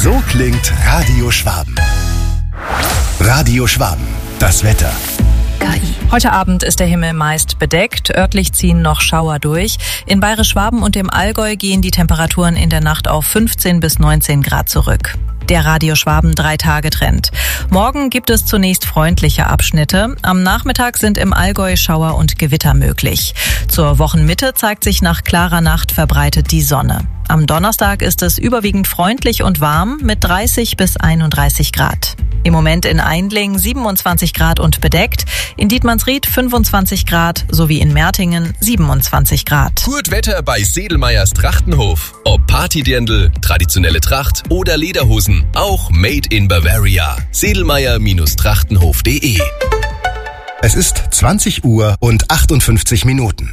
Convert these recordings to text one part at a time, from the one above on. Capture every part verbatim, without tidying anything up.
So klingt Radio Schwaben. Radio Schwaben, das Wetter. K I. Heute Abend ist der Himmel meist bedeckt. Örtlich ziehen noch Schauer durch. In Bayerisch-Schwaben und dem Allgäu gehen die Temperaturen in der Nacht auf fünfzehn bis neunzehn Grad zurück. Der Radio Schwaben Drei-Tage-Trend. Morgen gibt es zunächst freundliche Abschnitte. Am Nachmittag sind im Allgäu Schauer und Gewitter möglich. Zur Wochenmitte zeigt sich nach klarer Nacht verbreitet die Sonne. Am Donnerstag ist es überwiegend freundlich und warm mit dreißig bis einunddreißig Grad. Im Moment in Aindling siebenundzwanzig Grad und bedeckt, in Dietmannsried fünfundzwanzig Grad sowie in Mertingen siebenundzwanzig Grad. Gut Wetter bei Sedelmeyers Trachtenhof. Ob Partydirndl, traditionelle Tracht oder Lederhosen, auch made in Bavaria. sedelmeyer Trachtenhof punkt de. Es ist zwanzig Uhr und achtundfünfzig Minuten.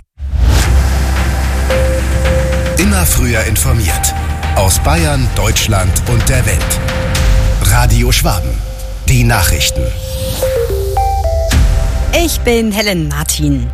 Immer früher informiert. Aus Bayern, Deutschland und der Welt. Radio Schwaben. Die Nachrichten. Ich bin Helen Martin.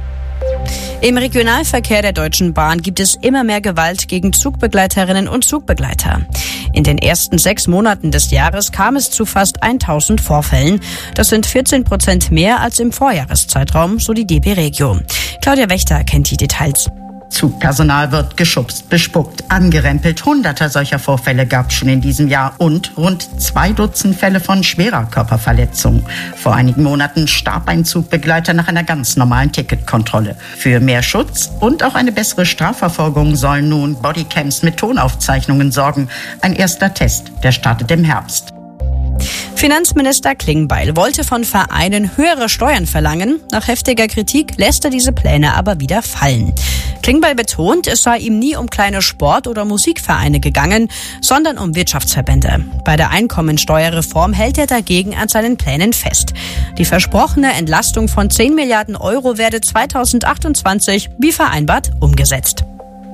Im Regionalverkehr der Deutschen Bahn gibt es immer mehr Gewalt gegen Zugbegleiterinnen und Zugbegleiter. In den ersten sechs Monaten des Jahres kam es zu fast tausend Vorfällen. Das sind vierzehn Prozent mehr als im Vorjahreszeitraum, so die D B Regio. Claudia Wächter kennt die Details. Zugpersonal wird geschubst, bespuckt, angerempelt. Hunderte solcher Vorfälle gab es schon in diesem Jahr und rund zwei Dutzend Fälle von schwerer Körperverletzung. Vor einigen Monaten starb ein Zugbegleiter nach einer ganz normalen Ticketkontrolle. Für mehr Schutz und auch eine bessere Strafverfolgung sollen nun Bodycams mit Tonaufzeichnungen sorgen. Ein erster Test, der startet im Herbst. Finanzminister Klingbeil wollte von Vereinen höhere Steuern verlangen. Nach heftiger Kritik lässt er diese Pläne aber wieder fallen. Klingbeil betont, es sei ihm nie um kleine Sport- oder Musikvereine gegangen, sondern um Wirtschaftsverbände. Bei der Einkommensteuerreform hält er dagegen an seinen Plänen fest. Die versprochene Entlastung von zehn Milliarden Euro werde zweitausendachtundzwanzig, wie vereinbart, umgesetzt.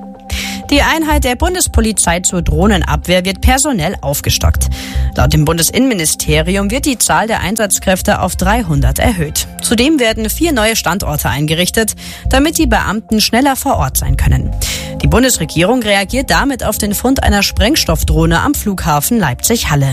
Die Einheit der Bundespolizei zur Drohnenabwehr wird personell aufgestockt. Laut dem Bundesinnenministerium wird die Zahl der Einsatzkräfte auf dreihundert erhöht. Zudem werden vier neue Standorte eingerichtet, damit die Beamten schneller vor Ort sein können. Die Bundesregierung reagiert damit auf den Fund einer Sprengstoffdrohne am Flughafen Leipzig-Halle.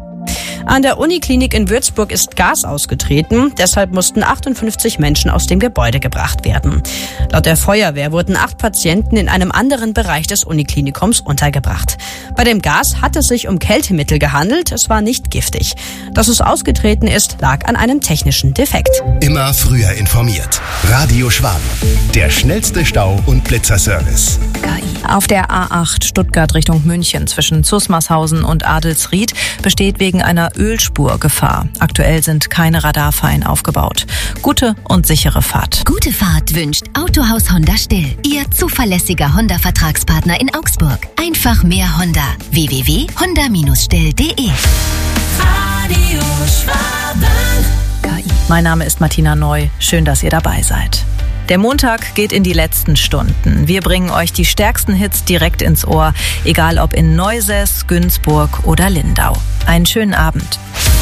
An der Uniklinik in Würzburg ist Gas ausgetreten, deshalb mussten achtundfünfzig Menschen aus dem Gebäude gebracht werden. Laut der Feuerwehr wurden acht Patienten in einem anderen Bereich des Uniklinikums untergebracht. Bei dem Gas hat es sich um Kältemittel gehandelt, es war nicht giftig. Dass es ausgetreten ist, lag an einem technischen Defekt. Immer früher informiert. Radio Schwaben. Der schnellste Stau- und Blitzerservice. K I. Auf der A acht Stuttgart Richtung München zwischen Zusmarshausen und Adelsried besteht wegen einer Ölspur Gefahr. Aktuell sind keine Radarfallen aufgebaut. Gute und sichere Fahrt. Gute Fahrt wünscht Autohaus Honda Still. Ihr zuverlässiger Honda-Vertragspartner in Augsburg. Einfach mehr Honda. w w w punkt honda still punkt de. Radio Schwaben. K I. Mein Name ist Martina Neu. Schön, dass ihr dabei seid. Der Montag geht in die letzten Stunden. Wir bringen euch die stärksten Hits direkt ins Ohr, egal ob in Neusäß, Günzburg oder Lindau. Einen schönen Abend.